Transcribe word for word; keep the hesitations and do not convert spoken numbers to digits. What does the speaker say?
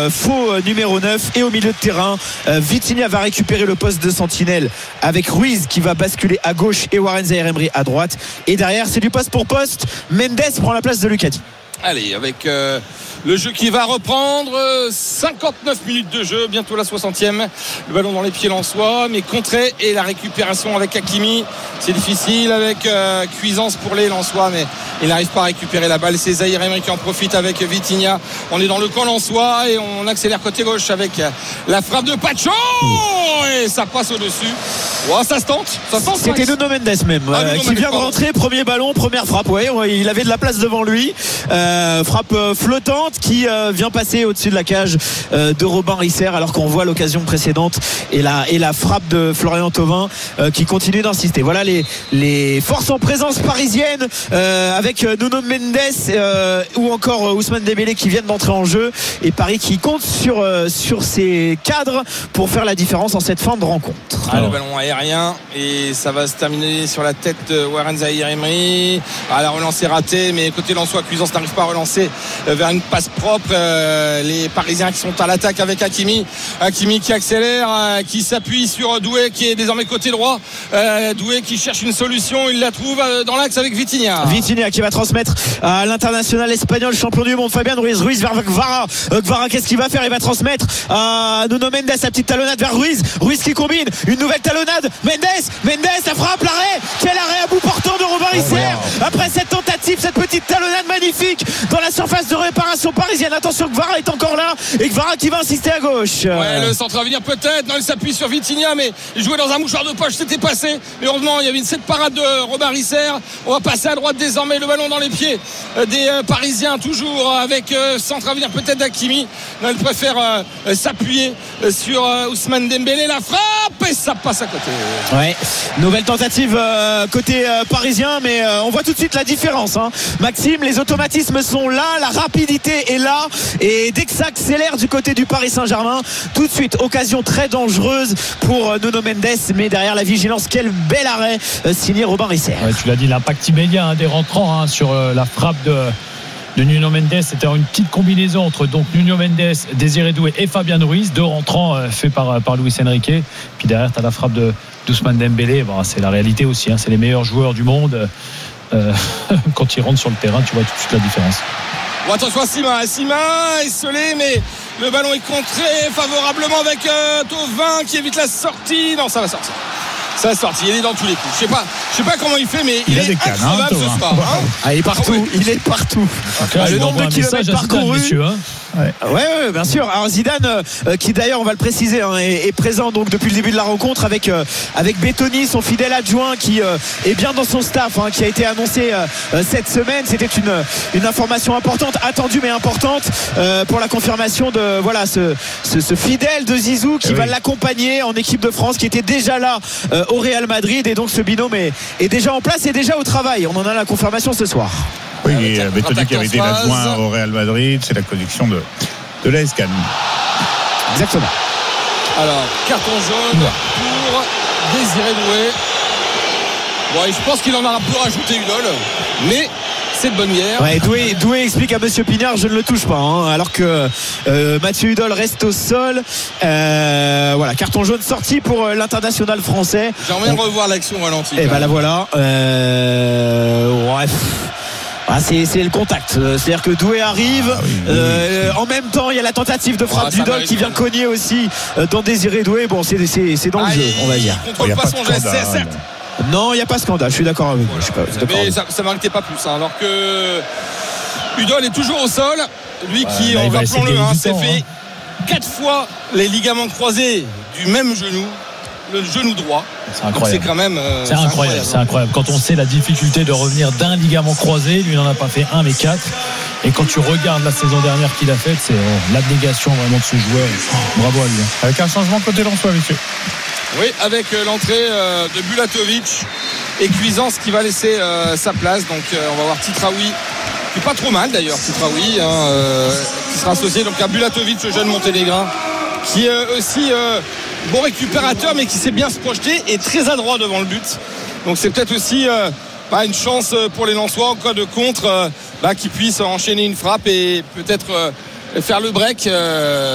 euh, faux euh, numéro neuf. Et au milieu de terrain, euh, Vitinha va récupérer le poste de sentinelle avec Ruiz qui va basculer à gauche et Warren Zaïre-Emery à droite. Et derrière, c'est du poste pour poste. Mendes prend la place de Lucadi. Allez, avec euh, le jeu qui va reprendre, cinquante-neuf minutes de jeu, bientôt la soixantième. Le ballon dans les pieds lensois, mais contré, et la récupération avec Hakimi, c'est difficile avec euh, Cuisance pour les lensois, mais il n'arrive pas à récupérer la balle. C'est Zaïre-Emery qui en profite avec Vitinha. On est dans le camp lensois et on accélère côté gauche avec la frappe de Pacho, et ça passe au-dessus. Oh, ça se tente, ça se tente. C'était Nuno Mendes même, ah, euh, Nuno qui Mendes, vient de pardon. rentrer, premier ballon, première frappe. Ouais, ouais, il avait de la place devant lui. Euh, frappe euh, flottante qui euh, vient passer au-dessus de la cage euh, de Robin Risser, alors qu'on voit l'occasion précédente et la, et la frappe de Florian Thauvin euh, qui continue d'insister. Voilà les, les forces en présence parisienne euh, avec Nuno Mendes euh, ou encore Ousmane Dembélé qui viennent d'entrer en jeu, et Paris qui compte sur, euh, sur ses cadres pour faire la différence en cette fin de rencontre. Ah, le ballon aérien, et ça va se terminer sur la tête de Warren Zaïre-Emery. Ah, la relance est ratée, mais côté lensois, Cuisance n'arrive pas à relancer vers une passe propre. Euh, les Parisiens qui sont à l'attaque avec Hakimi, Hakimi qui accélère, euh, qui s'appuie sur Doué qui est désormais côté droit. euh, Doué qui cherche une solution, il la trouve euh, dans l'axe avec Vitinha. Vitinha qui va transmettre à l'international espagnol, champion du monde, Fabien Ruiz. Ruiz vers Kvara. Euh, Kvara, qu'est-ce qu'il va faire? Il va transmettre à Nuno Mendes, sa petite talonnade vers Ruiz. Ruiz qui combine une nouvelle talonnade. Mendes, Mendes, la frappe, l'arrêt. Quel arrêt à bout portant de Robin Risser. Oh, wow. Après cette tentative, cette petite talonnade magnifique dans la surface de réparation parisienne. Attention, Kvara est encore là, et Kvara qui va insister à gauche. Ouais, le centre va venir peut-être. Non, il s'appuie sur Vitinha, mais il jouait dans un mouchoir de poche, c'était passé. Mais heureusement, il y avait une cette parade de Robin Risser. On va passer à droite désormais, le ballon dans les pieds des euh, Parisiens, toujours avec euh, centre à venir peut-être d'Hakimi. Non, il préfère euh, s'appuyer sur euh, Ousmane Dembélé. La frappe, et ça passe à côté. Ouais, nouvelle tentative euh, côté euh, parisien, mais euh, on voit tout de suite la différence, hein. Maxime, les automatismes sont là, la rapidité est là, et dès que ça accélère du côté du Paris Saint-Germain, tout de suite occasion très dangereuse pour euh, Nuno Mendes, mais derrière la vigilance, quel bel arrêt euh, signé Robin Risser. Ouais, tu l'as dit, l'impact immédiat hein, des rentrants hein, sur euh, la frappe de de Nuno Mendes. C'était une petite combinaison entre donc Nuno Mendes, Désiré Doué et Fabien Ruiz, deux rentrants euh, faits par, par Luis Enrique. Puis derrière tu as la frappe de d'Ousmane Dembélé. Bon, c'est la réalité aussi hein, c'est les meilleurs joueurs du monde. Euh, quand ils rentrent sur le terrain, tu vois tout de suite la différence. Bon, attention à Sima, Sima est scellé, mais le ballon est contré favorablement avec euh, Thauvin qui évite la sortie. Non, ça va sortir. Ça a sorti, il est dans tous les coups. Je sais pas, je sais pas comment il fait, mais il, il est incroyable hein, ce soir. Hein. Ah, il est partout, ah, ouais. il est partout. Okay, ah, le nombre de kilomètres parcourus. Hein. Ouais. Ouais, ouais, bien sûr. Alors Zidane, euh, qui d'ailleurs, on va le préciser, hein, est, est présent donc depuis le début de la rencontre avec euh, avec Bettoni, son fidèle adjoint, qui euh, est bien dans son staff, hein, qui a été annoncé euh, cette semaine. C'était une une information importante, attendue mais importante euh, pour la confirmation de voilà ce ce, ce fidèle de Zizou qui oui. va l'accompagner en équipe de France, qui était déjà là euh, au Real Madrid, et donc ce binôme est, est déjà en place et déjà au travail. On en a la confirmation ce soir. Oui, Bettoni qui avait été l'adjoint au Real Madrid, c'est la connexion de, de l'A S Cannes. Exactement. Alors, carton jaune pour Désiré Doué. Bon, et je pense qu'il en aura pour rajouter une autre, mais c'est de bonne guerre. Ouais, Doué, Doué explique à Monsieur Pignard, je ne le touche pas, hein, alors que euh, Mathieu Hudol reste au sol. Euh, voilà, carton jaune sorti pour l'international français. J'aimerais On... revoir l'action ralentie. Et bah la voilà. Euh, bref. Ah, c'est, c'est le contact, c'est-à-dire que Doué arrive ah, oui, oui, euh, oui. En même temps il y a la tentative de frappe ah, d'Hudol qui vient cogner aussi dans Désiré Doué. Bon, c'est, c'est, c'est dans ah, le jeu, on va dire. Il contrôle pas son geste, c'est certes. Non, il n'y a pas scandale, je suis d'accord avec vous. Voilà. Je suis pas, je suis mais ça ne m'inquiétait pas plus, hein, alors que Hudol est toujours au sol. Lui ouais, qui, on rappelons-le, hein, s'est fait quatre fois les ligaments croisés du même genou, le genou droit. C'est incroyable. Donc c'est quand même. Euh, c'est, incroyable, c'est incroyable. C'est incroyable. Quand on sait la difficulté de revenir d'un ligament croisé, lui n'en a pas fait un mais quatre. Et quand tu regardes la saison dernière qu'il a faite, c'est oh, l'abnégation vraiment de ce joueur. Oh, bravo à lui. Avec un changement côté lensois, messieurs. Oui, avec euh, l'entrée euh, de Bulatovic et Cuisance qui va laisser euh, sa place. Donc euh, on va voir Titraoui, qui est pas trop mal d'ailleurs, Titraoui, hein, euh, qui sera associé donc à Bulatovic, le jeune monténégrin, qui est euh, aussi euh, bon récupérateur, mais qui sait bien se projeter et très adroit devant le but. Donc c'est peut-être aussi euh, bah, une chance pour les Lensois en cas de contre, euh, bah, qu'ils puissent enchaîner une frappe et peut-être euh, faire le break. Euh,